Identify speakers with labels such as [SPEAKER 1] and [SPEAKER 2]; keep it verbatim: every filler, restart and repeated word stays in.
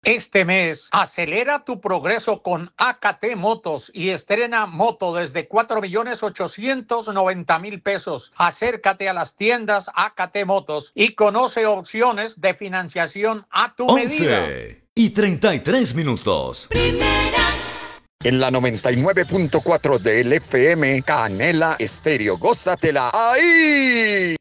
[SPEAKER 1] Este mes, acelera tu progreso con A K T Motos y estrena moto desde cuatro millones ochocientos noventa mil pesos. Acércate a las tiendas A K T Motos y conoce opciones de financiación a tu medida.
[SPEAKER 2] once y treinta y tres minutos.
[SPEAKER 3] Primera.
[SPEAKER 4] En la noventa y nueve punto cuatro del F M, Canela Estéreo. Gózatela ahí.